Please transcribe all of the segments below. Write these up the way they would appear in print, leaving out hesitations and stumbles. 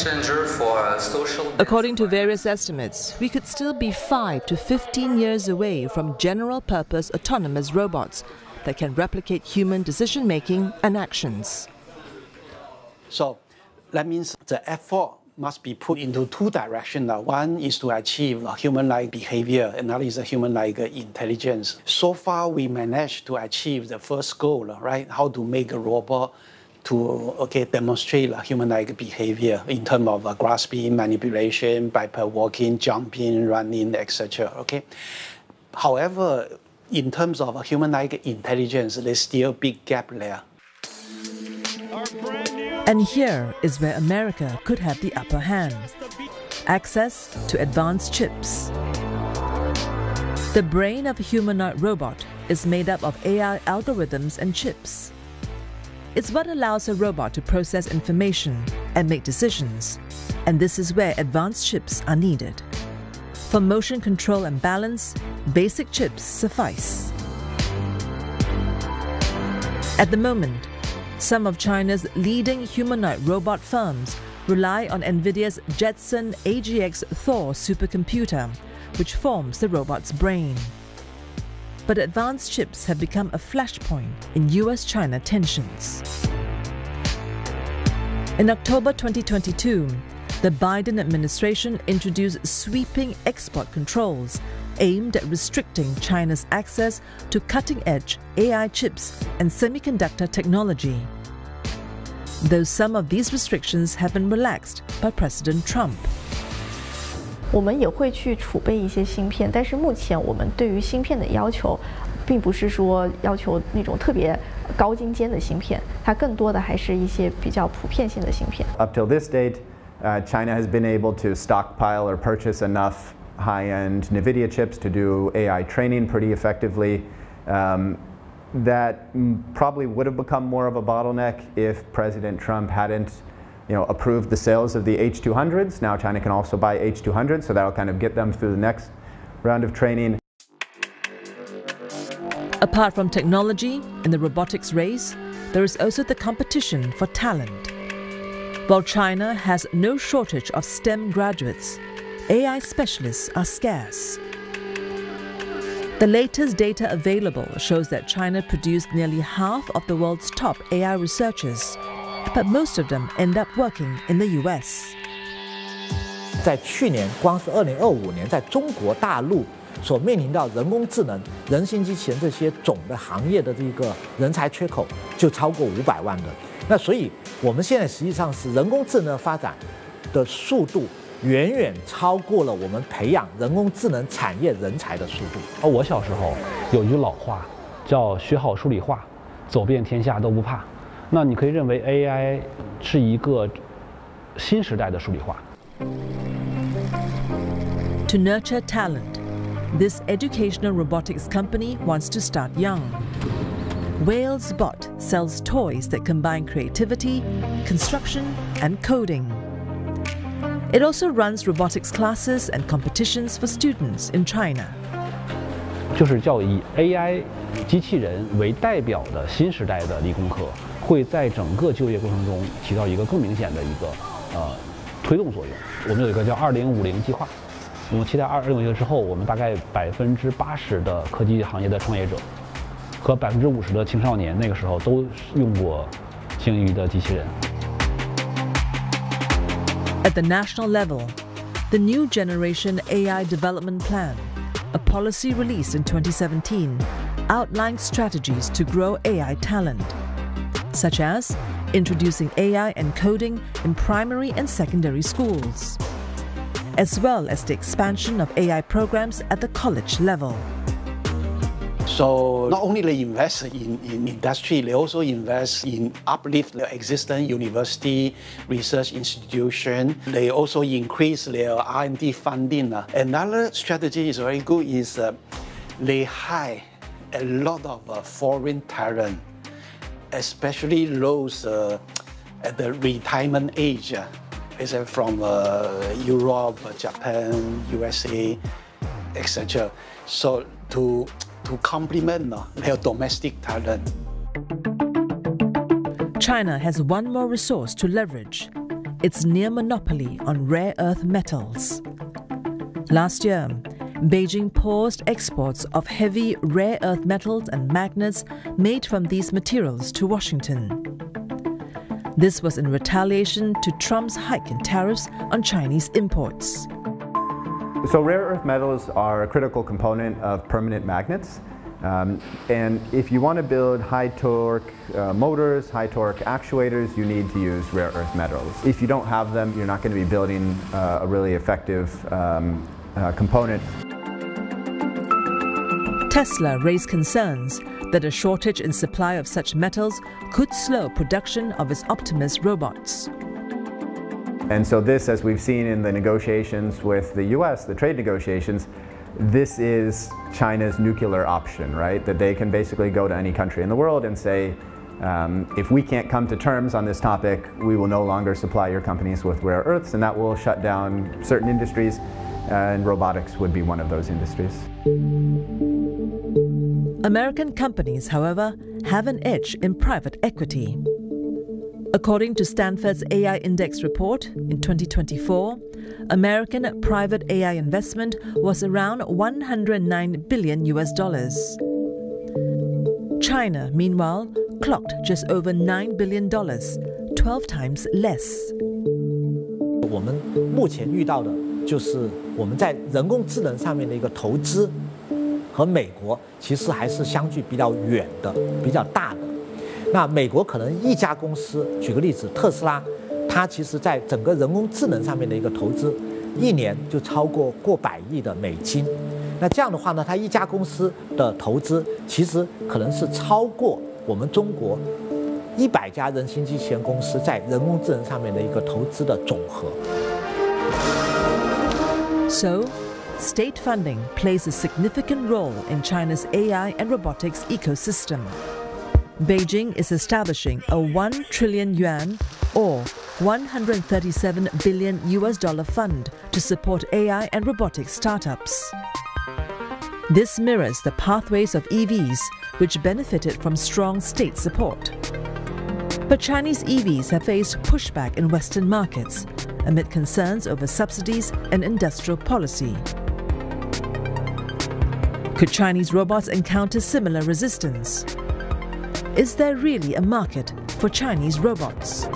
Center for Social. According to various estimates, we could still be 5 to 15 years away from general-purpose autonomous robots that can replicate human decision-making and actions. So that means the effort must be put into two directions. One is to achieve human-like behavior, another is a human-like intelligence. So far, we managed to achieve the first goal, right? How to make a robot to demonstrate human-like behavior in terms of grasping, manipulation, biped walking, jumping, running, etc. Okay. However, in terms of human-like intelligence, there's still a big gap there. And here is where America could have the upper hand: access to advanced chips. The brain of a humanoid robot is made up of AI algorithms and chips. It's what allows a robot to process information and make decisions, and this is where advanced chips are needed. For motion control and balance, basic chips suffice. At the moment, some of China's leading humanoid robot firms rely on NVIDIA's Jetson AGX Thor supercomputer, which forms the robot's brain. But advanced chips have become a flashpoint in US-China tensions. In October 2022, the Biden administration introduced sweeping export controls aimed at restricting China's access to cutting-edge AI chips and semiconductor technology. Though some of these restrictions have been relaxed by President Trump. 我们也会去储备一些芯片，但是目前我们对于芯片的要求，并不是说要求那种特别高精尖的芯片，它更多的还是一些比较普遍性的芯片。 Up till this date, China has been able to stockpile or purchase enough high-end NVIDIA chips to do AI training pretty effectively. That probably would have become more of a bottleneck if President Trump hadn't, approved the sales of the H200s. Now China can also buy H200s, so that'll kind of get them through the next round of training. Apart from technology in the robotics race, there is also the competition for talent. While China has no shortage of STEM graduates, AI specialists are scarce. The latest data available shows that China produced nearly half of the world's top AI researchers, but most of them end up working in the US. 在去年，光是2025年，在中国大陆所面临到人工智能、人形机器人这些总的行业的这个人才缺口就超过500万人。那所以，我们现在实际上是人工智能发展的速度远远超过了我们培养人工智能产业人才的速度。 我小时候有一句老话，叫“学好数理化，走遍天下都不怕”。那你可以认为 AI 是一个新时代的数理化。 To nurture talent, this educational robotics company wants to start young. Wales Bot sells toys that combine creativity, construction, and coding. It also runs robotics classes and competitions for students in China. 就是叫以 AI 机器人为代表的新时代的理工科，会在整个就业过程中起到一个更明显的一个推动作用。我们有一个叫2050计划，我们期待2050之后，我们大概80%的科技行业的创业者和50%的青少年，那个时候都用过鲸鱼的机器人。 At the national level, the New Generation AI Development Plan, a policy released in 2017, outlined strategies to grow AI talent, such as introducing AI and coding in primary and secondary schools, as well as the expansion of AI programs at the college level. So not only they invest in industry, they also invest in uplift the existing university research institution. They also increase their R&D funding. Another strategy is very good is they hire a lot of foreign talent, especially those at the retirement age, from Europe, Japan, USA, etc. So to complement their domestic talent. China has one more resource to leverage: its near monopoly on rare earth metals. Last year, Beijing paused exports of heavy rare earth metals and magnets made from these materials to Washington. This was in retaliation to Trump's hike in tariffs on Chinese imports. So rare earth metals are a critical component of permanent magnets. And if you want to build high torque motors, high torque actuators, you need to use rare earth metals. If you don't have them, you're not going to be building a really effective component. Tesla raised concerns that a shortage in supply of such metals could slow production of its Optimus robots. And so this, as we've seen in the negotiations with the US, the trade negotiations, this is China's nuclear option, right? That they can basically go to any country in the world and say, if we can't come to terms on this topic, we will no longer supply your companies with rare earths, and that will shut down certain industries, and robotics would be one of those industries. American companies, however, have an edge in private equity. According to Stanford's AI Index report, in 2024, American private AI investment was around $109 billion. China, meanwhile, clocked just over $9 billion, 12 times less. 我们目前遇到的就是我们在人工智能上面的一个投资，和美国其实还是相距比较远的、比较大的。那美国可能一家公司，举个例子，特斯拉，它其实在整个人工智能上面的一个投资，一年就超过100亿的美金。那这样的话呢，它一家公司的投资其实可能是超过我们中国100家人形机器人公司在人工智能上面的一个投资的总和。 So, state funding plays a significant role in China's AI and robotics ecosystem. Beijing is establishing a 1 trillion yuan or $137 billion fund to support AI and robotics startups. This mirrors the pathways of EVs, which benefited from strong state support. But Chinese EVs have faced pushback in Western markets amid concerns over subsidies and industrial policy. Could Chinese robots encounter similar resistance? Is there really a market for Chinese robots?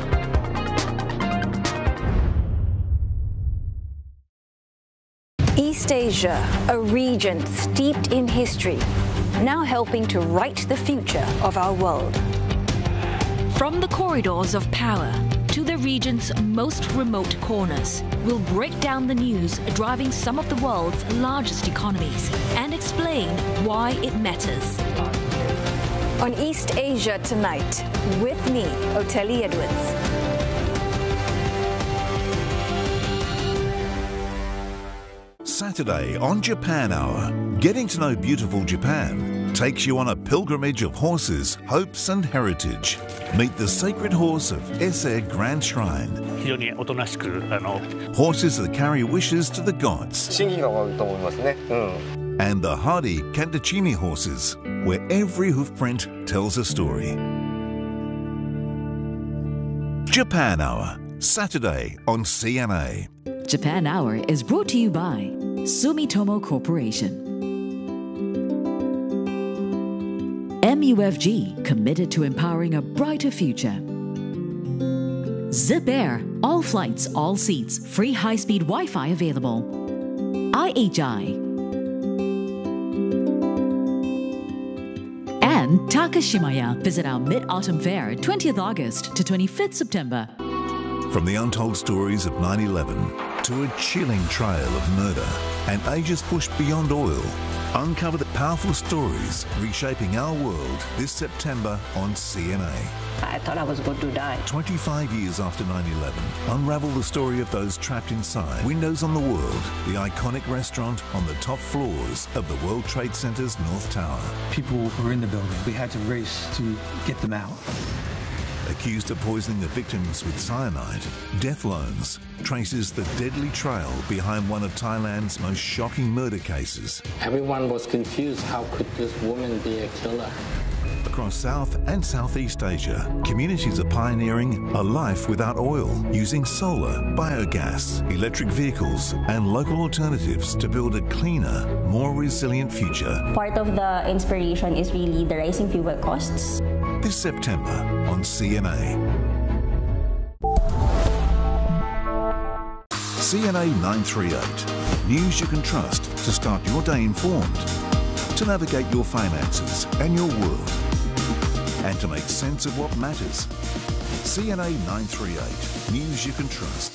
East Asia, a region steeped in history, now helping to write the future of our world. From the corridors of power to the region's most remote corners, we'll break down the news driving some of the world's largest economies and explain why it matters. On East Asia Tonight, with me, Oteli Edwards. Saturday on Japan Hour, getting to know beautiful Japan takes you on a pilgrimage of horses, hopes and heritage. Meet the sacred horse of Ise Grand Shrine. Horses that carry wishes to the gods. And the hardy Kantachimi horses, where every hoofprint tells a story. Japan Hour, Saturday on CNA. Japan Hour is brought to you by Sumitomo Corporation. MUFG, committed to empowering a brighter future. Zip Air, all flights, all seats, free high-speed Wi-Fi available. IHI. And Takashimaya. Visit our Mid-Autumn Fair, 20th August to 25th September. From the untold stories of 9/11 to a chilling trail of murder and Asia's push beyond oil, uncover the powerful stories reshaping our world this September on CNA. I thought I was going to die. 25 years after 9/11, unravel the story of those trapped inside Windows on the World, the iconic restaurant on the top floors of the World Trade Center's North Tower. People were in the building. We had to race to get them out. Accused of poisoning the victims with cyanide, Death Loans traces the deadly trail behind one of Thailand's most shocking murder cases. Everyone was confused. How could this woman be a killer? Across South and Southeast Asia, communities are pioneering a life without oil, using solar, biogas, electric vehicles and local alternatives to build a cleaner, more resilient future. Part of the inspiration is really the rising fuel costs. This September on CNA. CNA 938. News you can trust to start your day informed, to navigate your finances and your world, and to make sense of what matters. CNA 938. News you can trust.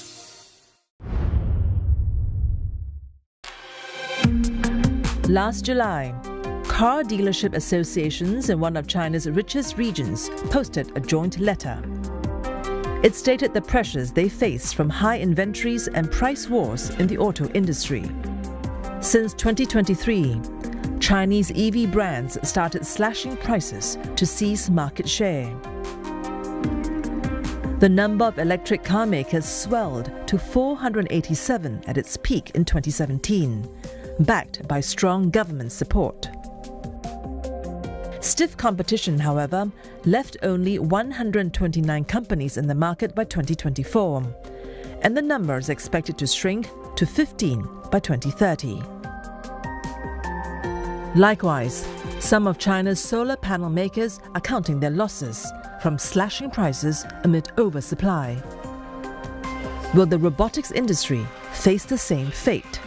Last July, car dealership associations in one of China's richest regions posted a joint letter. It stated the pressures they face from high inventories and price wars in the auto industry. Since 2023, Chinese EV brands started slashing prices to seize market share. The number of electric car makers swelled to 487 at its peak in 2017, backed by strong government support. Stiff competition, however, left only 129 companies in the market by 2024, and the number is expected to shrink to 15 by 2030. Likewise, some of China's solar panel makers are counting their losses from slashing prices amid oversupply. Will the robotics industry face the same fate?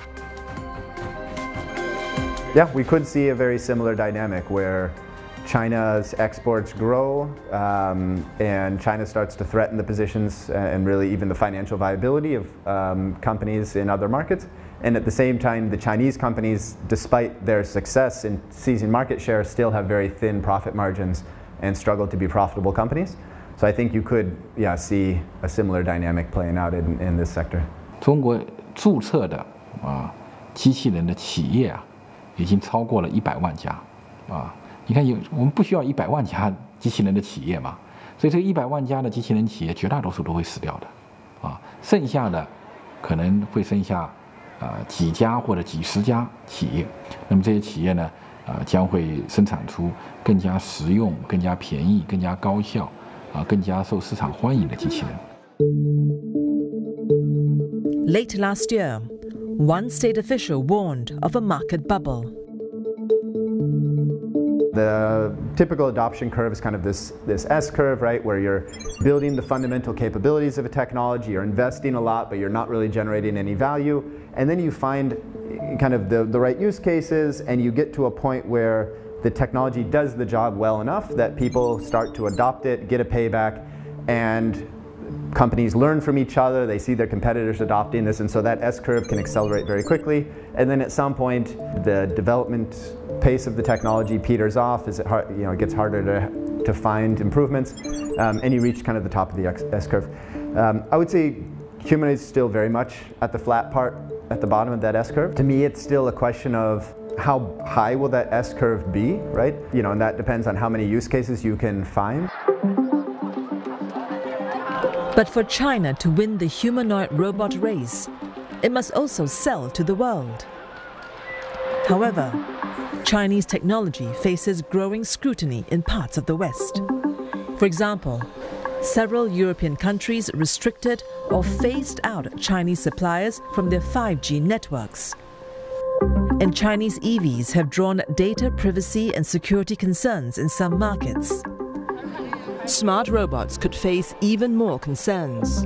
Yeah, we could see a very similar dynamic where China's exports grow and China starts to threaten the positions and really even the financial viability of companies in other markets. And at the same time, the Chinese companies, despite their success in seizing market share, still have very thin profit margins and struggle to be profitable companies. So I think you could see a similar dynamic playing out in this sector. 中国注册的机器人的企业已经超过了100万家你看我们不需要100万家机器人的企业嘛，所以这100万家的机器人企业绝大多数都会死掉的剩下的可能会剩下几家或者几十家企业，那么这些企业呢将会生产出更加实用、更加便宜、更加高效更加受市场欢迎的机器人。 Late last year, one state official warned of a market bubble. The typical adoption curve is kind of this S-curve, right, where you're building the fundamental capabilities of a technology, you're investing a lot, but you're not really generating any value, and then you find kind of the right use cases, and you get to a point where the technology does the job well enough that people start to adopt it, get a payback, and companies learn from each other, they see their competitors adopting this, and so that S-curve can accelerate very quickly. And then at some point, the development pace of the technology peters off as it gets harder to find improvements, and you reach kind of the top of the S-curve. I would say humanoids still very much at the flat part, at the bottom of that S-curve. To me, it's still a question of how high will that S-curve be, right? And that depends on how many use cases you can find. But for China to win the humanoid robot race, it must also sell to the world. However, Chinese technology faces growing scrutiny in parts of the West. For example, several European countries restricted or phased out Chinese suppliers from their 5G networks. And Chinese EVs have drawn data privacy and security concerns in some markets. Smart robots could face even more concerns.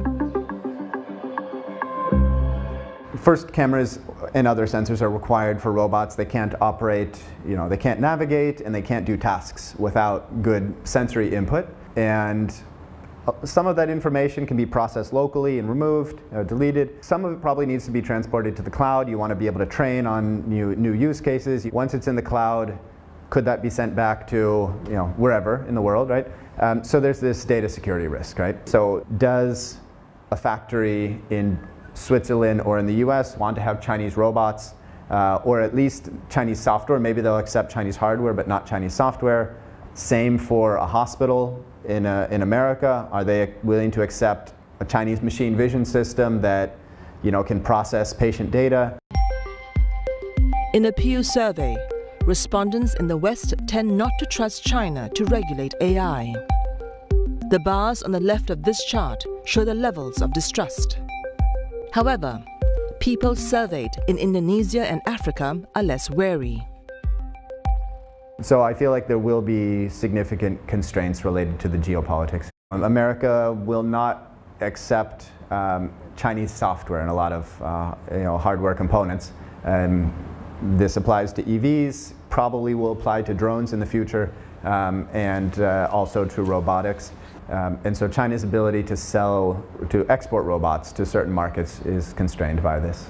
First, cameras and other sensors are required for robots. They can't operate, they can't navigate, and they can't do tasks without good sensory input. And some of that information can be processed locally and removed, deleted. Some of it probably needs to be transported to the cloud. You want to be able to train on new use cases. Once it's in the cloud, could that be sent back to wherever in the world, right? So there's this data security risk, right? So does a factory in Switzerland or in the US want to have Chinese robots or at least Chinese software? Maybe they'll accept Chinese hardware but not Chinese software. Same for a hospital in America. Are they willing to accept a Chinese machine vision system that can process patient data? In a Pew survey, respondents in the West tend not to trust China to regulate AI. The bars on the left of this chart show the levels of distrust. However, people surveyed in Indonesia and Africa are less wary. So I feel like there will be significant constraints related to the geopolitics. America will not accept Chinese software and a lot of hardware components. This applies to EVs, probably will apply to drones in the future, and also to robotics. And so China's ability to export robots to certain markets is constrained by this.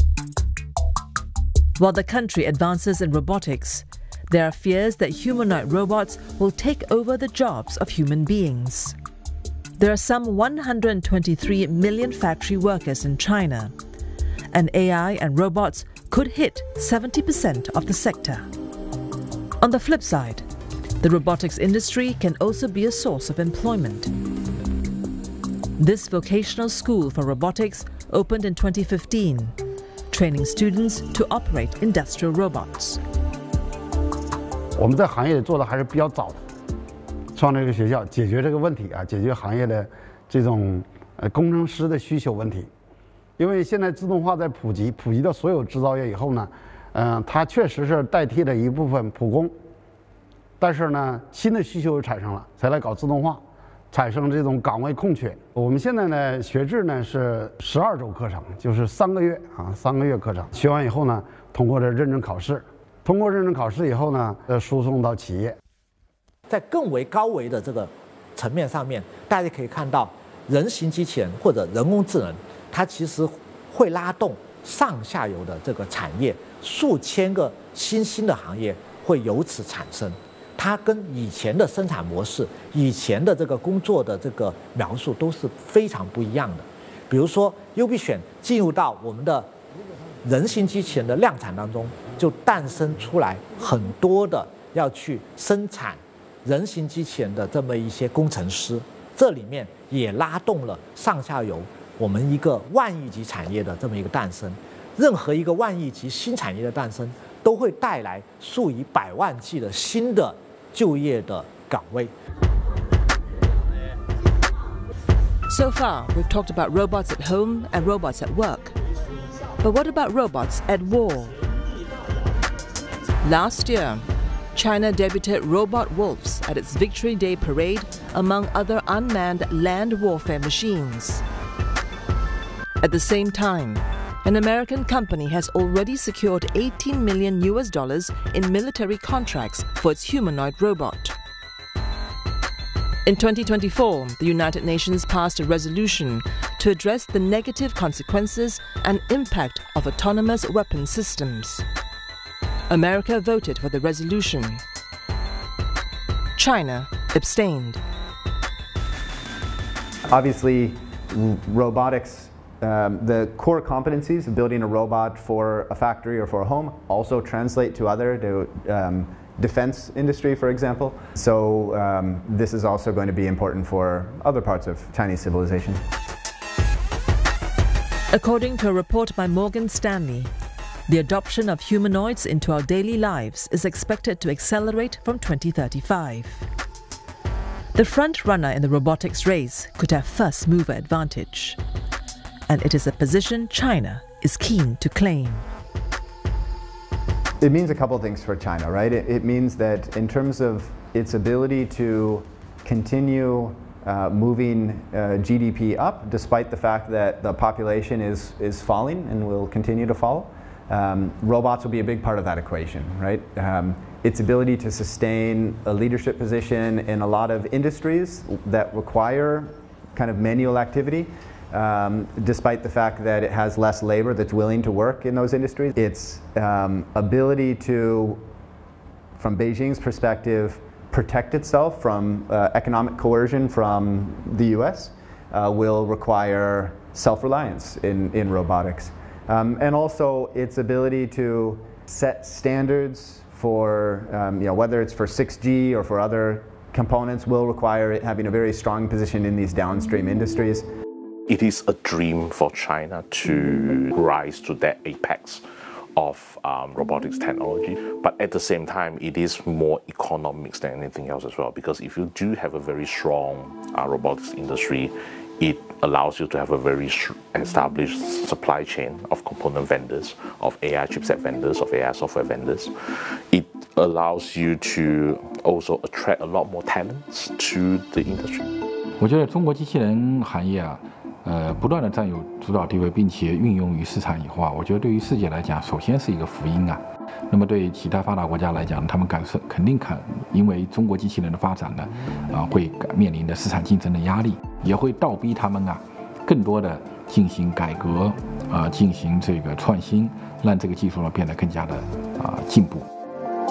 While the country advances in robotics, there are fears that humanoid robots will take over the jobs of human beings. There are some 123 million factory workers in China, and AI and robots could hit 70% of the sector. On the flip side, the robotics industry can also be a source of employment. This vocational school for robotics opened in 2015, training students to operate industrial robots. 我们在行业里做的还是比较早的，创立这个学校，解决这个问题啊，解决行业的这种工程师的需求问题。因为现在自动化在普及到所有制造业以后呢，它确实是代替了一部分普工，但是呢，新的需求产生了，才来搞自动化，产生这种岗位空缺。我们现在呢，学制呢是12周课程，就是3个月啊，3个月课程。学完以后呢，通过这认证考试。 通过认证考试以后呢，输送到企业。 在更为高维的这个层面上面，大家可以看到，人形机器人或者人工智能，它其实会拉动上下游的这个产业，数千个新兴的行业会由此产生。它跟以前的生产模式、以前的这个工作的这个描述都是非常不一样的。比如说，优必选进入到我们的人形机器人的量产当中，就诞生出来很多的要去生产人形机器人的这么一些工程师，这里面也拉动了上下游我们一个万亿级产业的这么一个诞生。任何一个万亿级新产业的诞生，都会带来数以百万计的新的就业的岗位。 So far, we've talked about robots at home and robots at work. But what about robots at war? Last year, China debuted robot wolves at its Victory Day parade among other unmanned land warfare machines. At the same time, an American company has already secured $18 million in military contracts for its humanoid robot. In 2024, the United Nations passed a resolution to address the negative consequences and impact of autonomous weapon systems. America voted for the resolution. China abstained. Obviously, robotics, the core competencies of building a robot for a factory or for a home also translate to other defense industry, for example. So this is also going to be important for other parts of Chinese civilization. According to a report by Morgan Stanley, the adoption of humanoids into our daily lives is expected to accelerate from 2035. The front runner in the robotics race could have first mover advantage, and it is a position China is keen to claim. It means a couple of things for China, right? It means that in terms of its ability to continue moving GDP up, despite the fact that the population is falling and will continue to fall, robots will be a big part of that equation, right? Its ability to sustain a leadership position in a lot of industries that require kind of manual activity, despite the fact that it has less labor that's willing to work in those industries. Its ability to, from Beijing's perspective, protect itself from economic coercion from the US will require self-reliance in robotics. And also its ability to set standards for, whether it's for 6G or for other components, will require it having a very strong position in these downstream industries. It is a dream for China to rise to that apex of robotics technology, but at the same time, it is more economics than anything else as well. Because if you do have a very strong robotics industry, it allows you to have a very established supply chain of component vendors, of AI chipset vendors, of AI software vendors. It allows you to also attract a lot more talents to the industry. 我觉得中国机器人行业啊，不断的占有主导地位，并且运用于市场以后啊，我觉得对于世界来讲，首先是一个福音啊。那么对其他发达国家来讲，他们肯定因为中国机器人的发展呢，会面临的市场竞争的压力，也会倒逼他们啊，更多的进行改革，进行这个创新，让这个技术呢变得更加的进步。